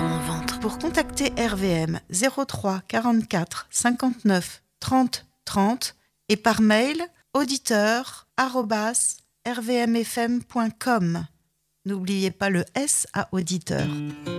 mon ventre. Pour contacter RVM 03 44 59 30 30 et par mail auditeur@rvmfm.com. N'oubliez pas le S à auditeur.